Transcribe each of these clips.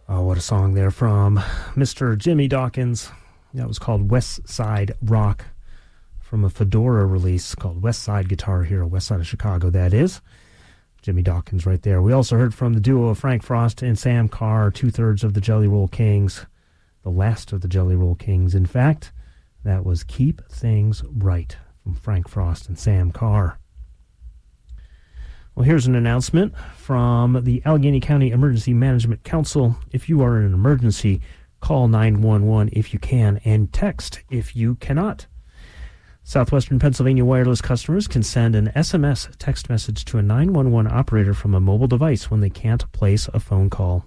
Oh, what a song there from Mr. Jimmy Dawkins. That was called West Side Rock from a Fedora release called West Side Guitar Hero, West Side of Chicago, that is. Jimmy Dawkins right there. We also heard from the duo of Frank Frost and Sam Carr, two-thirds of the Jelly Roll Kings, the last of the Jelly Roll Kings. In fact, that was Keep Things Right from Frank Frost and Sam Carr. Well, here's an announcement from the Allegheny County Emergency Management Council. If you are in an emergency, call 911 if you can, and text if you cannot. Southwestern Pennsylvania wireless customers can send an SMS text message to a 911 operator from a mobile device when they can't place a phone call.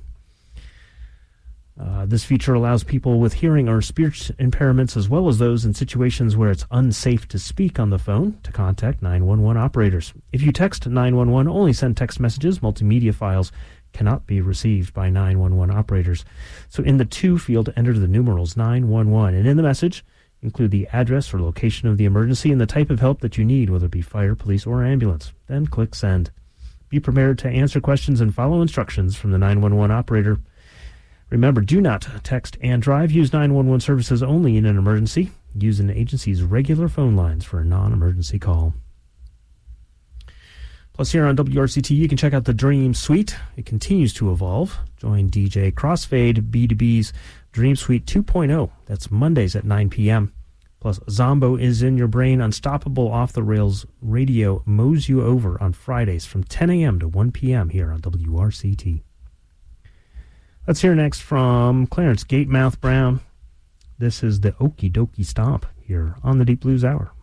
This feature allows people with hearing or speech impairments, as well as those in situations where it's unsafe to speak on the phone, to contact 911 operators. If you text 911, only send text messages. Multimedia files cannot be received by 911 operators. So in the to field, enter the numerals 911, and in the message, include the address or location of the emergency and the type of help that you need, whether it be fire, police, or ambulance. Then click send. Be prepared to answer questions and follow instructions from the 911 operator. Remember, do not text and drive. Use 911 services only in an emergency. Use an agency's regular phone lines for a non-emergency call. Plus, here on WRCT, you can check out the Dream Suite. It continues to evolve. Join DJ Crossfade B2B's Dream Suite 2.0. That's Mondays at 9 p.m. Plus, Zombo is in your brain. Unstoppable off-the-rails radio mows you over on Fridays from 10 a.m. to 1 p.m. here on WRCT. Let's hear next from Clarence Gatemouth Brown. This is the Okie Dokie Stomp here on the Deep Blues Hour.